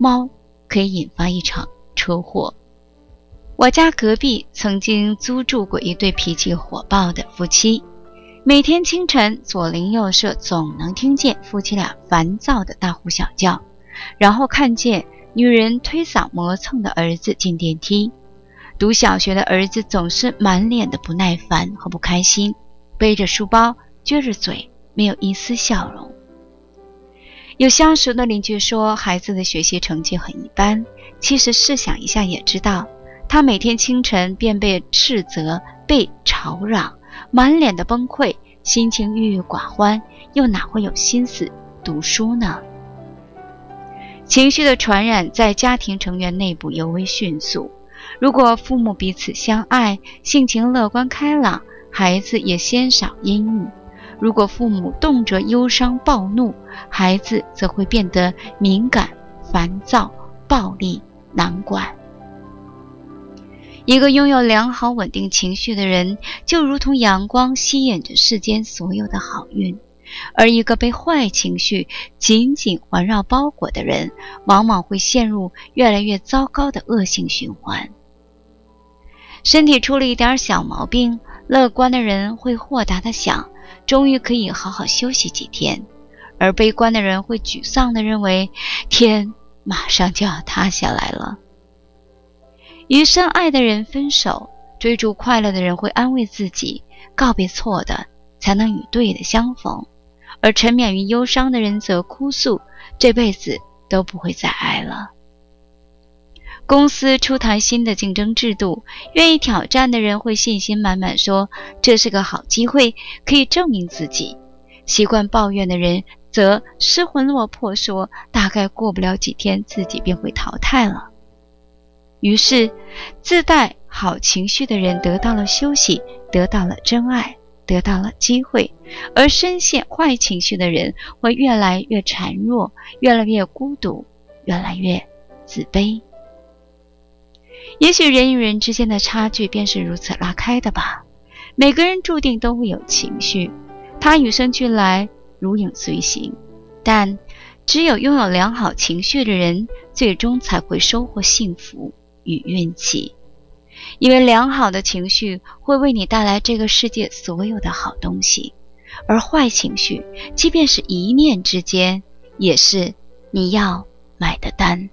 猫可以引发一场车祸。我家隔壁曾经租住过一对脾气火爆的夫妻，每天清晨左邻右舍总能听见夫妻俩烦躁的大呼小叫，然后看见女人推搡磨蹭的儿子进电梯。读小学的儿子总是满脸的不耐烦和不开心，背着书包撅着嘴，没有一丝笑容。有相熟的邻居说孩子的学习成绩很一般，其实试想一下也知道，他每天清晨便被斥责，被吵嚷，满脸的崩溃，心情郁郁寡欢，又哪会有心思读书呢？情绪的传染在家庭成员内部尤为迅速，如果父母彼此相爱，性情乐观开朗，孩子也鲜少阴郁；如果父母动辄忧伤暴怒，孩子则会变得敏感、烦躁、暴力、难管。一个拥有良好稳定情绪的人，就如同阳光吸引着世间所有的好运，而一个被坏情绪紧紧环绕包裹的人，往往会陷入越来越糟糕的恶性循环。身体出了一点小毛病，乐观的人会豁达地想，终于可以好好休息几天，而悲观的人会沮丧地认为，天马上就要塌下来了。与深爱的人分手，追逐快乐的人会安慰自己，告别错的，才能与对的相逢，而沉湎于忧伤的人则哭诉，这辈子都不会再爱了。公司出台新的竞争制度，愿意挑战的人会信心满满说，这是个好机会，可以证明自己。习惯抱怨的人则失魂落魄说，大概过不了几天自己便会淘汰了。于是自带好情绪的人得到了休息，得到了真爱，得到了机会，而深陷坏情绪的人会越来越孱弱，越来越孤独，越来越自卑。也许人与人之间的差距便是如此拉开的吧。每个人注定都会有情绪，它与生俱来，如影随形，但只有拥有良好情绪的人，最终才会收获幸福与运气。因为良好的情绪会为你带来这个世界所有的好东西，而坏情绪即便是一念之间，也是你要买的单。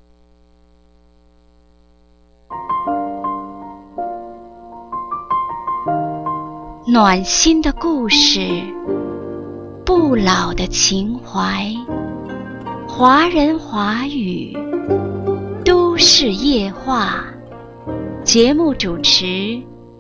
暖心的故事，不老的情怀，华人华语，都市夜话。节目主持